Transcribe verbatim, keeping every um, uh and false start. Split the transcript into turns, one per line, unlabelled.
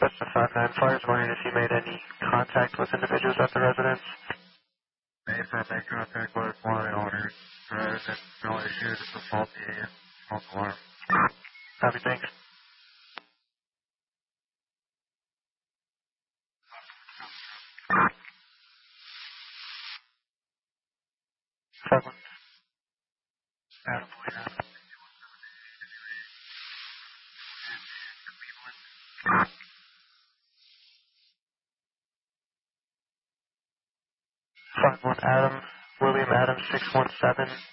That's the five nine. Fire is wondering if you made any contact with individuals at the residence.
Made for make contact with one of the owners. There's no issue, just a faulty false alarm.
Copy, thanks. Five one.
Adam, yeah.
Five one Adam. William Adams six one seven.